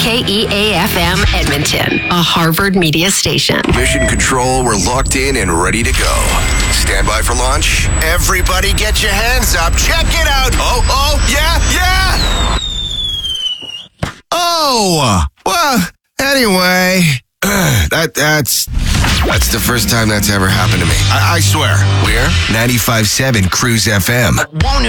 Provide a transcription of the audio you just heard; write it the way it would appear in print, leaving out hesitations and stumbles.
KEAFM Edmonton, a Harvard media station. Mission Control, we're locked in and ready to go. Stand by for launch. Everybody get your hands up. Check it out. Oh, yeah. Oh, well, anyway, that's the first time that's ever happened to me. I swear. We're 95.7 Cruise FM.